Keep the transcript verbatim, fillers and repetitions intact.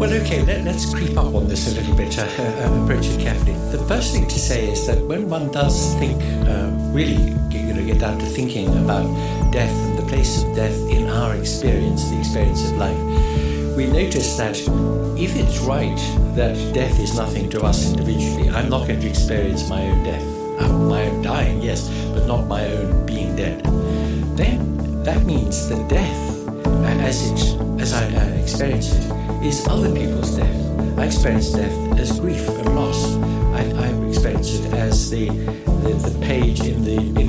Well, okay, let, let's creep up on this a little bit, uh, uh, approach it carefully. The first thing to say is that when one does think, uh, really, you know, get down to thinking about death and the place of death in our experience, the experience of life, we notice that if it's right that death is nothing to us individually, I'm not going to experience my own death, uh, my own dying, yes, but not my own being dead, then that means that death, uh, as it, as I uh, experience it, is other people's death. I experience death as grief and loss. I, I experience it as the, the the page in the